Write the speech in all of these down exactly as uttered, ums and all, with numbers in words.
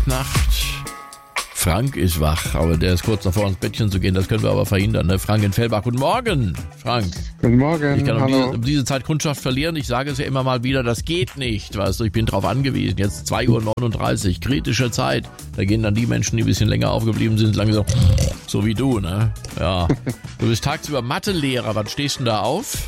Nacht. Frank ist wach, aber der ist kurz davor, ins Bettchen zu gehen. Das können wir aber verhindern. Ne? Frank in Fellbach. Guten Morgen, Frank. Guten Morgen, Ich kann um hallo. diese, um diese Zeit Kundschaft verlieren. Ich sage es ja immer mal wieder, das geht nicht. Weißt du, ich bin drauf angewiesen. Jetzt zwei Uhr neununddreißig, kritische Zeit. Da gehen dann die Menschen, die ein bisschen länger aufgeblieben sind, langsam so wie du, ne? Ja. Du bist tagsüber Mathelehrer. Wann stehst du denn da auf?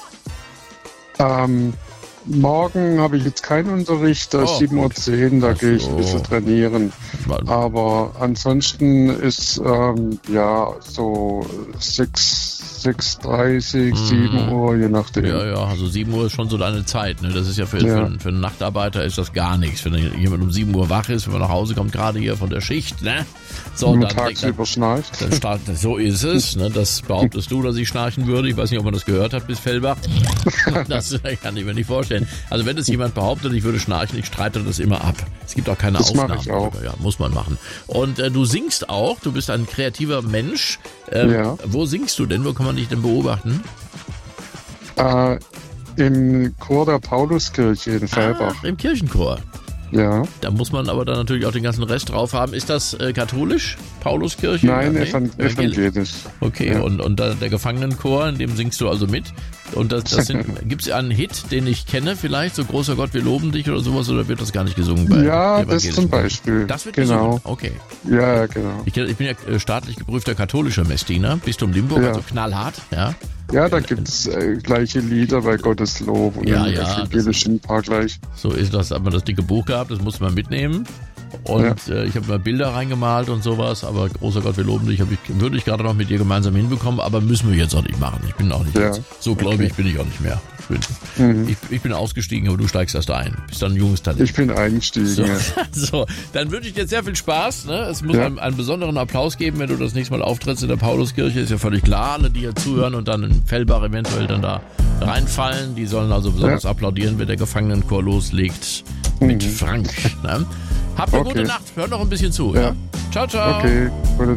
Ähm, morgen habe ich jetzt keinen Unterricht, da ist Oh, sieben Uhr zehn, da Ach gehe ich so. ein bisschen trainieren. Aber ansonsten ist ähm, ja so sechs, sechs Uhr dreißig, sieben Uhr, je nachdem. Ja, ja, also sieben Uhr ist schon so deine Zeit. Ne? Das ist ja für, Ja. für, einen- für einen Nachtarbeiter ist das gar nichts. Wenn jemand um sieben Uhr wach ist, wenn man nach Hause kommt, gerade hier von der Schicht, ne? So, Wenn dann, man dann, tagsüber schnarcht. dann start, so ist es. Ne? Das behauptest du, dass ich schnarchen würde. Ich weiß nicht, ob man das gehört hat bis Fellbach. Das kann ich mir nicht vorstellen. Also wenn es jemand behauptet, ich würde schnarchen, ich streite das immer ab. Es gibt auch keine Das mach Ausnahmen. ich auch. Ja, muss man machen. Und äh, du singst auch. Du bist ein kreativer Mensch. Ähm, Ja. Wo singst du denn? Wo kann man dich denn beobachten? Äh, Im Chor der Pauluskirche in Fellbach. Ach, im Kirchenchor. Ja. Da muss man aber dann natürlich auch den ganzen Rest drauf haben. Ist das äh, katholisch? Pauluskirche? Nein, Ja, nee? evan evangelisch. Okay, Ja. und, und da, der Gefangenenchor, in dem singst du also mit. Und das, das sind, gibt es einen Hit, den ich kenne vielleicht? So großer Gott, wir loben dich oder sowas? Oder wird das gar nicht gesungen bei Ja, das evangelischen? zum Beispiel. Das wird Genau. gesungen? Okay. Ja, genau. Ich, ich bin ja äh, staatlich geprüfter katholischer Messdiener. Bistum Limburg, Ja. also knallhart. Ja. Ja, da gibt's äh, gleiche Lieder bei Gottes Lob und Ja, im ja, evangelischen ein paar gleich. So ist das, hat man das dicke Buch gehabt, das musste man mitnehmen. Und äh, ich habe mal Bilder reingemalt und sowas, aber großer Gott, wir loben dich, hab ich, würde ich gerade noch mit dir gemeinsam hinbekommen, aber müssen wir jetzt auch nicht machen. Ich bin auch nicht Ja. jetzt, so gläubig bin ich auch nicht mehr. Ich bin, Mhm. ich, ich bin ausgestiegen, aber du steigst erst ein. Bist dann ein junges Talent. Ich bin eingestiegen. So, Ja. so, dann wünsche ich dir sehr viel Spaß. Ne? Es muss Ja. einen, einen besonderen Applaus geben, wenn du das nächste Mal auftrittst in der Pauluskirche. Ist ja völlig klar, alle, die hier zuhören und dann in Fellbach eventuell dann da reinfallen, die sollen also besonders Ja. applaudieren, wenn der Gefangenenchor loslegt mit Mhm. Frank. Ne? Habt eine Okay. gute Nacht. Hört noch ein bisschen zu. Ja. Ja. Ciao, ciao. Okay, gute